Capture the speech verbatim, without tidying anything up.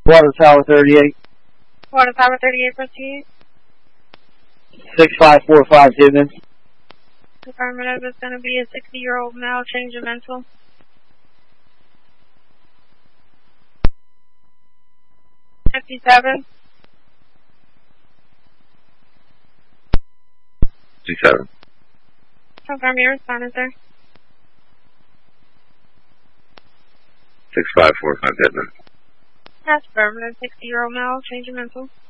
Water Tower thirty-eight. Water Tower thirty-eight, proceed. six five four five Timmons. Affirmative is going to be a sixty-year-old male, change of mental. fifty-seven. fifty-seven. Confirm your respondent, sir. six five four five Timmons. That's affirmative, sixty-year-old male, change of mental.